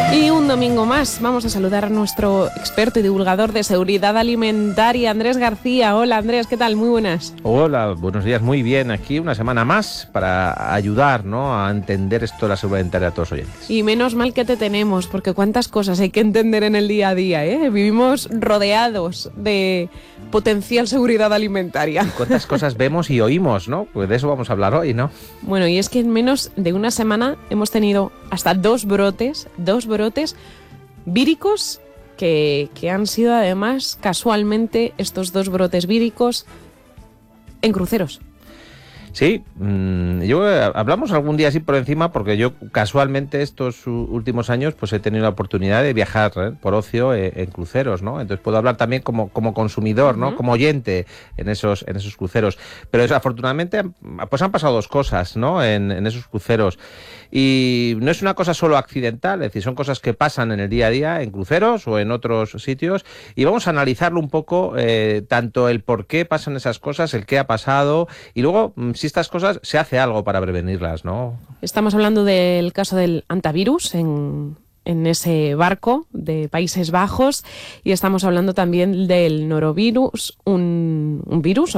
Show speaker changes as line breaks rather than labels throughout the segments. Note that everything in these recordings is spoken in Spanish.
Y un domingo más vamos a saludar a nuestro experto y divulgador de seguridad alimentaria, Andrés García. Hola Andrés, ¿qué tal? Muy buenas.
Hola, buenos días, muy bien. Aquí una semana más para ayudar, ¿no?, a entender esto de la seguridad alimentaria a todos los oyentes.
Y menos mal que te tenemos, porque cuántas cosas hay que entender en el día a día, ¿eh? Vivimos rodeados de potencial seguridad alimentaria.
Y cuántas cosas vemos y oímos, ¿no? Pues de eso vamos a hablar hoy, ¿no?
Bueno, y es que en menos de una semana hemos tenido hasta dos brotes víricos que han sido además casualmente estos dos brotes víricos en cruceros.
Sí, hablamos algún día así por encima, porque yo casualmente estos últimos años pues he tenido la oportunidad de viajar por ocio en cruceros, ¿no? Entonces puedo hablar también como consumidor, ¿no? Como oyente en esos cruceros. Pero afortunadamente pues han pasado dos cosas, ¿no?, en esos cruceros. Y no es una cosa solo accidental, es decir, son cosas que pasan en el día a día en cruceros o en otros sitios, y vamos a analizarlo un poco, tanto el por qué pasan esas cosas, el qué ha pasado, y luego si estas cosas se hace algo para prevenirlas, ¿no?
Estamos hablando del caso del hantavirus en ese barco de Países Bajos, y estamos hablando también del norovirus, un virus,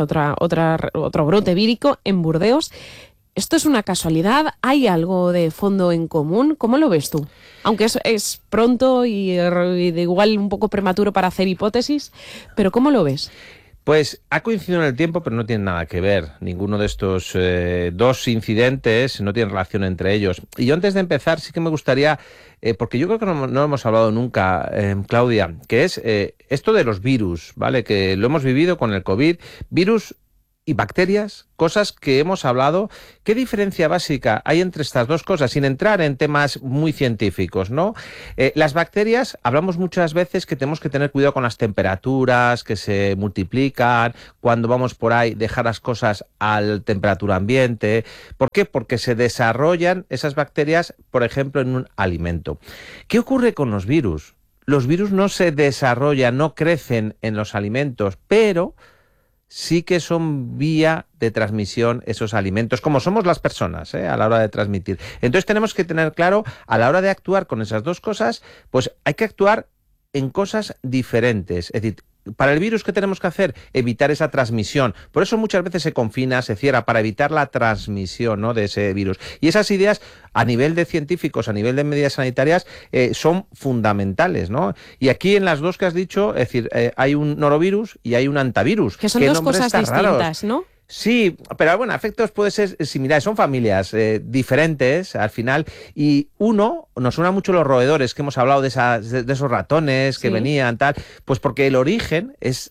otro brote vírico en Burdeos. ¿Esto es una casualidad? ¿Hay algo de fondo en común? ¿Cómo lo ves tú? Aunque es pronto y de igual un poco prematuro para hacer hipótesis, pero ¿cómo lo ves?
Pues ha coincidido en el tiempo, pero no tiene nada que ver. Ninguno de estos dos incidentes no tiene relación entre ellos. Y yo, antes de empezar, sí que me gustaría, porque yo creo que no hemos hablado nunca, Claudia, que es esto de los virus, ¿vale? Que lo hemos vivido con el COVID. Virus y bacterias, cosas que hemos hablado. ¿Qué diferencia básica hay entre estas dos cosas? Sin entrar en temas muy científicos, ¿no? Las bacterias, hablamos muchas veces que tenemos que tener cuidado con las temperaturas, que se multiplican, cuando vamos por ahí, dejar las cosas a temperatura ambiente. ¿Por qué? Porque se desarrollan esas bacterias, por ejemplo, en un alimento. ¿Qué ocurre con los virus? Los virus no se desarrollan, no crecen en los alimentos, pero sí que son vía de transmisión esos alimentos, como somos las personas, a la hora de transmitir. Entonces tenemos que tener claro, a la hora de actuar con esas dos cosas, pues hay que actuar en cosas diferentes. Es decir, para el virus, ¿qué tenemos que hacer? Evitar esa transmisión. Por eso muchas veces se confina, se cierra, para evitar la transmisión, ¿no?, de ese virus. Y esas ideas, a nivel de científicos, a nivel de medidas sanitarias, son fundamentales, ¿no? Y aquí, en las dos que has dicho, es decir, hay un norovirus y hay un hantavirus.
Que son dos cosas distintas, raros, ¿no?
Sí, pero bueno, efectos pueden ser similares, son familias diferentes al final, y uno, nos suena mucho los roedores, que hemos hablado de esos ratones que venían, tal, pues porque el origen es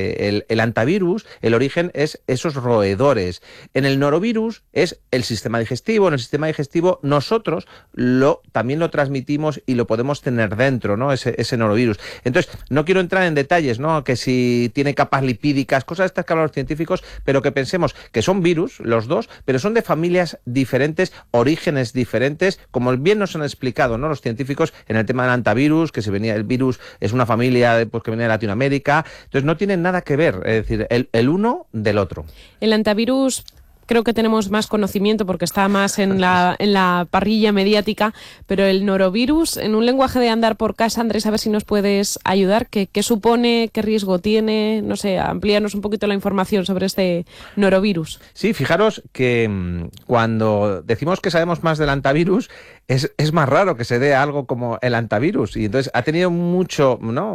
el hantavirus, el origen es esos roedores. En el norovirus es el sistema digestivo. En el sistema digestivo nosotros también lo transmitimos y lo podemos tener dentro, ¿no?, ese norovirus. Entonces, no quiero entrar en detalles, ¿no?, que si tiene capas lipídicas, cosas de estas que hablan los científicos, pero que pensemos que son virus, los dos, pero son de familias diferentes, orígenes diferentes, como bien nos han explicado, ¿no?, los científicos en el tema del hantavirus, que el virus es una familia pues, que venía de Latinoamérica. Entonces, no tienen nada que ver, es decir, el uno del otro.
El hantavirus, creo que tenemos más conocimiento porque está más en la parrilla mediática, pero el norovirus, en un lenguaje de andar por casa, Andrés, a ver si nos puedes ayudar. ¿Qué supone? ¿Qué riesgo tiene? No sé, amplíanos un poquito la información sobre este norovirus.
Sí, fijaros que cuando decimos que sabemos más del hantavirus, es más raro que se dé algo como el hantavirus, y entonces ha tenido mucha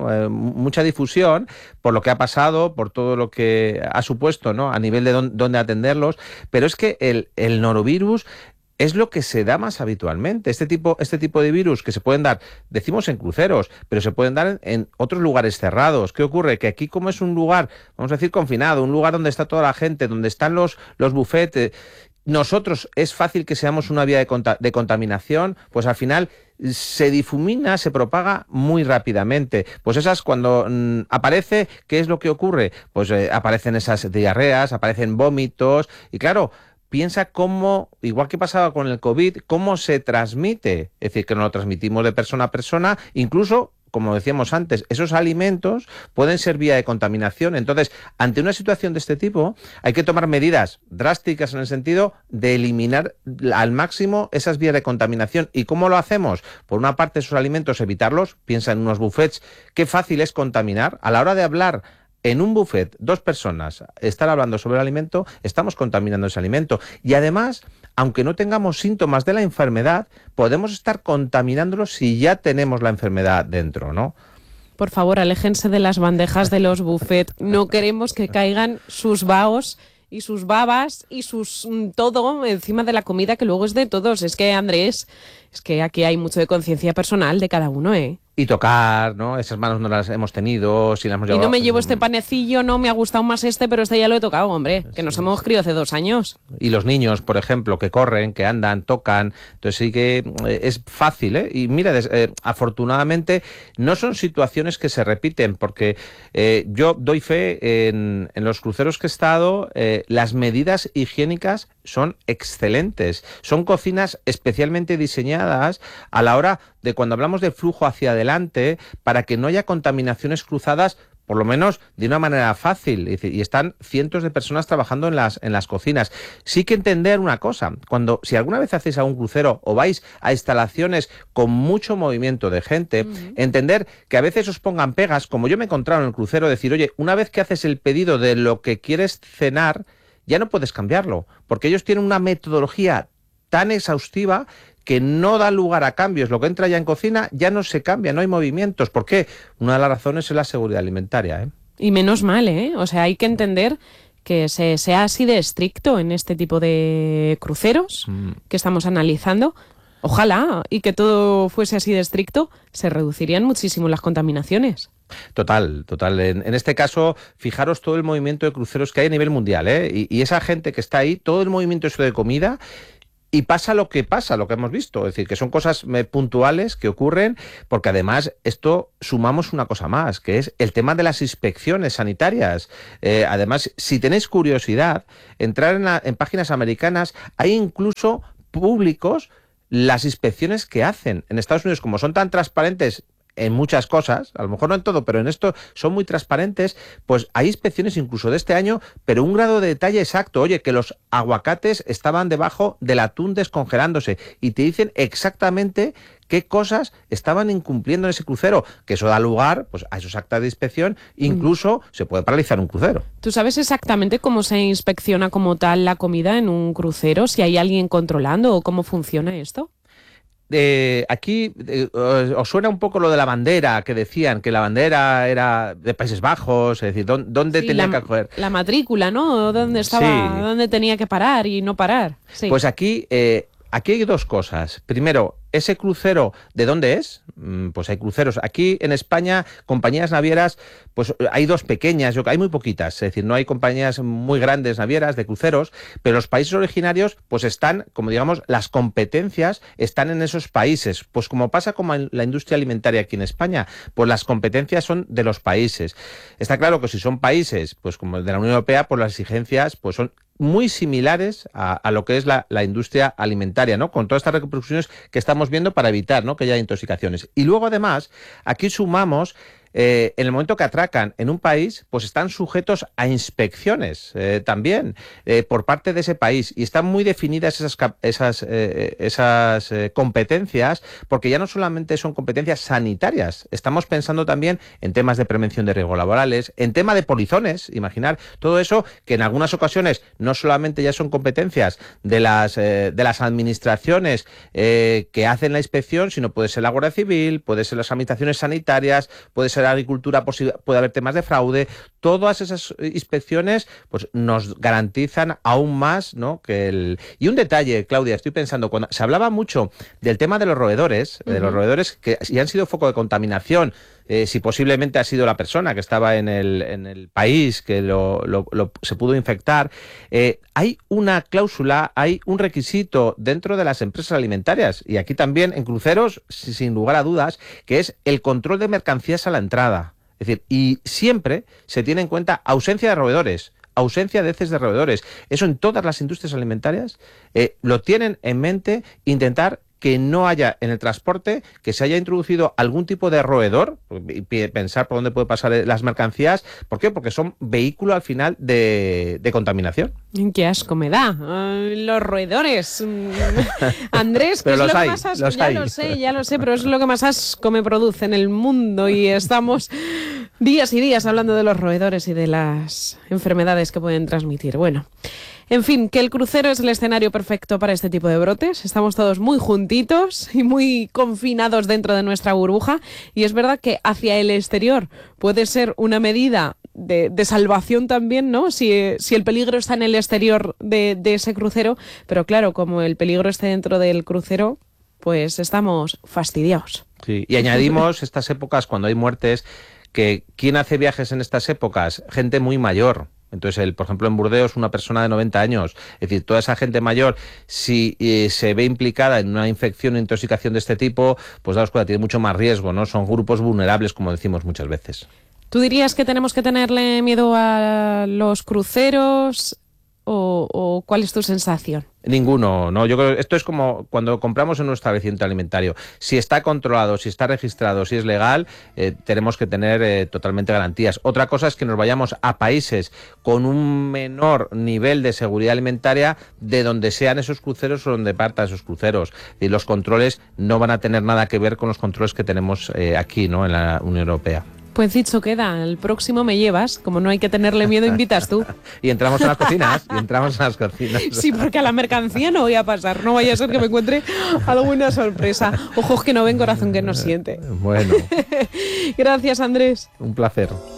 difusión por lo que ha pasado, por todo lo que ha supuesto, ¿no?, a nivel de dónde atenderlos. Pero es que el norovirus es lo que se da más habitualmente. Este tipo de virus que se pueden dar, decimos en cruceros, pero se pueden dar en otros lugares cerrados. ¿Qué ocurre? Que aquí, como es un lugar, vamos a decir, confinado, un lugar donde está toda la gente, donde están los bufetes, nosotros es fácil que seamos una vía de contaminación, pues al final se difumina, se propaga muy rápidamente. Pues cuando aparece, ¿qué es lo que ocurre? Pues aparecen esas diarreas, aparecen vómitos, y claro, piensa cómo, igual que pasaba con el COVID, cómo se transmite. Es decir, que no lo transmitimos de persona a persona, incluso como decíamos antes, esos alimentos pueden ser vía de contaminación. Entonces, ante una situación de este tipo, hay que tomar medidas drásticas en el sentido de eliminar al máximo esas vías de contaminación. ¿Y cómo lo hacemos? Por una parte, esos alimentos, evitarlos. Piensa en unos buffets. Qué fácil es contaminar. A la hora de hablar en un buffet, 2 personas, estar hablando sobre el alimento, estamos contaminando ese alimento. Y además, aunque no tengamos síntomas de la enfermedad, podemos estar contaminándolo si ya tenemos la enfermedad dentro, ¿no?
Por favor, aléjense de las bandejas de los buffets. No queremos que caigan sus baos y sus babas y sus todo encima de la comida, que luego es de todos. Es que, Andrés, es que aquí hay mucho de conciencia personal de cada uno, ¿eh?
Y tocar, ¿no? Esas manos no las hemos tenido, si las hemos llevado...
Y no me llevo este panecillo, no me ha gustado más pero este ya lo he tocado, hombre, que nos hemos criado hace 2 años.
Y los niños, por ejemplo, que corren, que andan, tocan, entonces sí que es fácil, ¿eh? Y mira, afortunadamente no son situaciones que se repiten, porque yo doy fe en los cruceros que he estado, las medidas higiénicas son excelentes, son cocinas especialmente diseñadas a la hora de cuando hablamos de flujo hacia adelante, para que no haya contaminaciones cruzadas, por lo menos de una manera fácil, y están cientos de personas trabajando en las cocinas. Sí que entender una cosa, si alguna vez hacéis a un crucero o vais a instalaciones con mucho movimiento de gente, entender que a veces os pongan pegas, como yo me he encontrado en el crucero, decir, oye, una vez que haces el pedido de lo que quieres cenar, ya no puedes cambiarlo, porque ellos tienen una metodología tan exhaustiva que no da lugar a cambios. Lo que entra ya en cocina ya no se cambia, no hay movimientos. ¿Por qué? Una de las razones es la seguridad alimentaria, ¿eh?
Y menos mal, ¿eh? O sea, hay que entender que sea así de estricto en este tipo de cruceros que estamos analizando. Ojalá, y que todo fuese así de estricto, se reducirían muchísimo las contaminaciones.
Total. En este caso, fijaros todo el movimiento de cruceros que hay a nivel mundial, ¿eh? Y esa gente que está ahí, todo el movimiento eso de comida. Y pasa, lo que hemos visto, es decir, que son cosas puntuales que ocurren, porque además esto sumamos una cosa más, que es el tema de las inspecciones sanitarias. Además, si tenéis curiosidad, entrar en páginas americanas, hay incluso públicos las inspecciones que hacen. En Estados Unidos, como son tan transparentes en muchas cosas, a lo mejor no en todo, pero en esto son muy transparentes, pues hay inspecciones incluso de este año, pero un grado de detalle exacto. Oye, que los aguacates estaban debajo del atún descongelándose y te dicen exactamente qué cosas estaban incumpliendo en ese crucero, que eso da lugar pues a esos actas de inspección, incluso se puede paralizar un crucero.
¿Tú sabes exactamente cómo se inspecciona como tal la comida en un crucero? ¿Si hay alguien controlando o cómo funciona esto?
Aquí os suena un poco lo de la bandera, que decían que la bandera era de Países Bajos, es decir, ¿dónde tenía que coger?
La matrícula, ¿no? ¿Dónde estaba? Sí. ¿Dónde tenía que parar y no parar? Sí.
Pues aquí hay 2 cosas. Primero, ¿ese crucero de dónde es? Pues hay cruceros. Aquí en España, compañías navieras, pues hay 2 pequeñas, hay muy poquitas. Es decir, no hay compañías muy grandes navieras de cruceros, pero los países originarios, pues están, como digamos, las competencias están en esos países. Pues como pasa con la industria alimentaria aquí en España, pues las competencias son de los países. Está claro que si son países, pues como el de la Unión Europea, pues las exigencias pues son muy similares a lo que es la industria alimentaria, ¿no? Con todas estas repercusiones que estamos viendo para evitar, ¿no?, que haya intoxicaciones. Y luego, además, aquí sumamos en el momento que atracan en un país, pues están sujetos a inspecciones también por parte de ese país. Y están muy definidas esas competencias, porque ya no solamente son competencias sanitarias, estamos pensando también en temas de prevención de riesgos laborales, en tema de polizones, imaginar todo eso que en algunas ocasiones no solamente ya son competencias de las administraciones que hacen la inspección, sino puede ser la Guardia Civil, puede ser las administraciones sanitarias, puede ser la agricultura, puede haber temas de fraude. Todas esas inspecciones pues nos garantizan aún más, ¿no?, Y un detalle, Claudia, estoy pensando, cuando se hablaba mucho del tema de los roedores, que ya han sido foco de contaminación, si posiblemente ha sido la persona que estaba en el país que se pudo infectar, hay una cláusula, hay un requisito dentro de las empresas alimentarias, y aquí también en cruceros, sin lugar a dudas, que es el control de mercancías a la entrada. Es decir, y siempre se tiene en cuenta ausencia de roedores, ausencia de heces de roedores. Eso en todas las industrias alimentarias lo tienen en mente, intentar que no haya en el transporte, que se haya introducido algún tipo de roedor, pensar por dónde puede pasar las mercancías. ¿Por qué? Porque son vehículos al final de contaminación.
¡Qué asco me da! Los roedores. Andrés, que es lo que más asco, ya lo sé, pero es lo que más asco me produce en el mundo y estamos días y días hablando de los roedores y de las enfermedades que pueden transmitir. Bueno, en fin, que el crucero es el escenario perfecto para este tipo de brotes. Estamos todos muy juntitos y muy confinados dentro de nuestra burbuja y es verdad que hacia el exterior puede ser una medida de salvación también, ¿no? Si el peligro está en el exterior de ese crucero, pero claro, como el peligro esté dentro del crucero, pues estamos fastidiados.
Sí, y añadimos estas épocas cuando hay muertes, que ¿quién hace viajes en estas épocas? Gente muy mayor. Entonces, por ejemplo, en Burdeos, una persona de 90 años, es decir, toda esa gente mayor, si se ve implicada en una infección o intoxicación de este tipo, pues daos cuenta, tiene mucho más riesgo, ¿no? Son grupos vulnerables, como decimos muchas veces.
¿Tú dirías que tenemos que tenerle miedo a los cruceros o cuál es tu sensación?
Ninguno, no. Yo creo que esto es como cuando compramos en un establecimiento alimentario. Si está controlado, si está registrado, si es legal, tenemos que tener totalmente garantías. Otra cosa es que nos vayamos a países con un menor nivel de seguridad alimentaria de donde sean esos cruceros o donde partan esos cruceros. Y los controles no van a tener nada que ver con los controles que tenemos aquí, ¿no? En la Unión Europea.
Pues dicho queda, el próximo me llevas, como no hay que tenerle miedo, invitas tú.
Y entramos en las cocinas,
Sí, porque a la mercancía no voy a pasar, no vaya a ser que me encuentre alguna sorpresa. Ojos que no ven, corazón que no siente.
Bueno.
Gracias, Andrés.
Un placer.